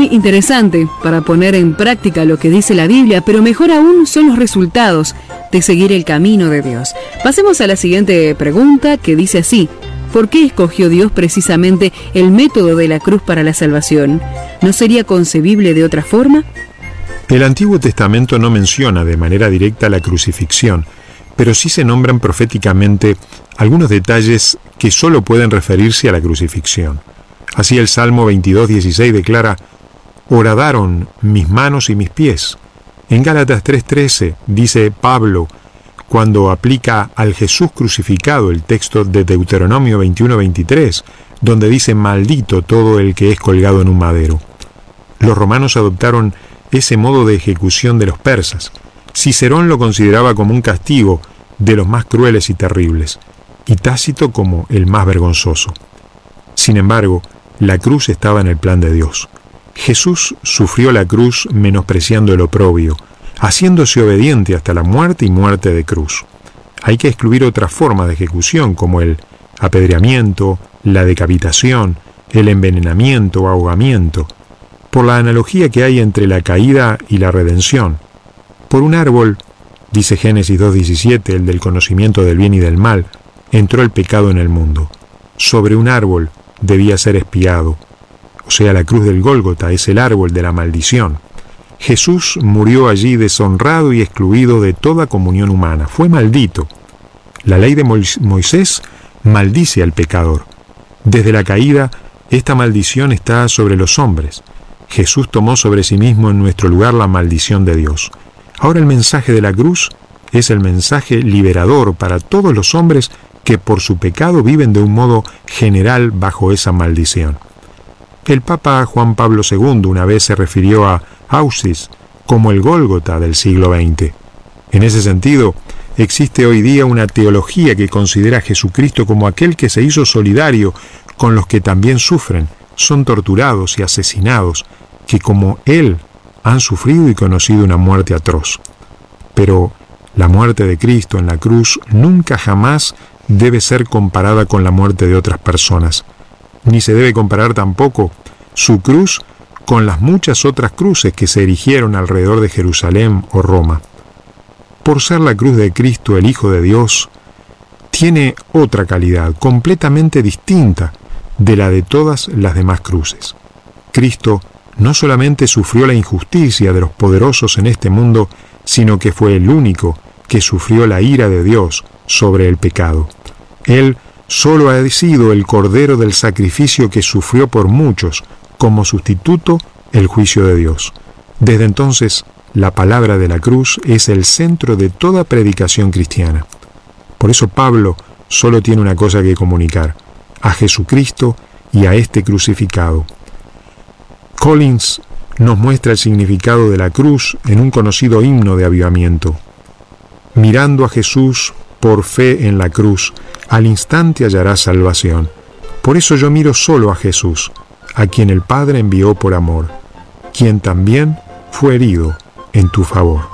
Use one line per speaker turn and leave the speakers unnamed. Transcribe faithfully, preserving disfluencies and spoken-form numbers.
muy interesante para poner en práctica lo que dice la Biblia, pero mejor aún son los resultados de seguir el camino de Dios. Pasemos a la siguiente pregunta, que dice así: ¿por qué escogió Dios precisamente el método de la cruz para la salvación? ¿No sería concebible de otra forma?
El Antiguo Testamento no menciona de manera directa la crucifixión, pero sí se nombran proféticamente algunos detalles que solo pueden referirse a la crucifixión. Así el Salmo veintidós dieciséis declara: «Horadaron mis manos y mis pies». En Gálatas tres trece dice Pablo, cuando aplica al Jesús crucificado, el texto de Deuteronomio veintiuno veintitrés, donde dice: «Maldito todo el que es colgado en un madero». Los romanos adoptaron ese modo de ejecución de los persas. Cicerón lo consideraba como un castigo de los más crueles y terribles, y Tácito como el más vergonzoso. Sin embargo, la cruz estaba en el plan de Dios. Jesús sufrió la cruz menospreciando el oprobio, haciéndose obediente hasta la muerte y muerte de cruz. Hay que excluir otras formas de ejecución, como el apedreamiento, la decapitación, el envenenamiento o ahogamiento, por la analogía que hay entre la caída y la redención. Por un árbol, dice Génesis dos diecisiete, el del conocimiento del bien y del mal, entró el pecado en el mundo. Sobre un árbol debía ser expiado. O sea, la cruz del Gólgota es el árbol de la maldición. Jesús murió allí deshonrado y excluido de toda comunión humana. Fue maldito. La ley de Moisés maldice al pecador. Desde la caída, esta maldición está sobre los hombres. Jesús tomó sobre sí mismo en nuestro lugar la maldición de Dios. Ahora el mensaje de la cruz es el mensaje liberador para todos los hombres que por su pecado viven de un modo general bajo esa maldición. El Papa Juan Pablo segundo una vez se refirió a Auschwitz como el Gólgota del siglo veinte. En ese sentido, existe hoy día una teología que considera a Jesucristo como aquel que se hizo solidario con los que también sufren, son torturados y asesinados, que como Él han sufrido y conocido una muerte atroz. Pero la muerte de Cristo en la cruz nunca jamás debe ser comparada con la muerte de otras personas, ni se debe comparar tampoco su cruz con las muchas otras cruces que se erigieron alrededor de Jerusalén o Roma. Por ser la cruz de Cristo, el Hijo de Dios, tiene otra calidad completamente distinta de la de todas las demás cruces. Cristo no solamente sufrió la injusticia de los poderosos en este mundo, sino que fue el único que sufrió la ira de Dios sobre el pecado. Él solo ha sido el Cordero del sacrificio que sufrió por muchos, como sustituto el juicio de Dios. Desde entonces, la palabra de la cruz es el centro de toda predicación cristiana. Por eso Pablo solo tiene una cosa que comunicar: a Jesucristo y a este crucificado. Collins nos muestra el significado de la cruz en un conocido himno de avivamiento. Mirando a Jesús por fe en la cruz, al instante hallarás salvación. Por eso yo miro solo a Jesús, a quien el Padre envió por amor, quien también fue herido en tu favor.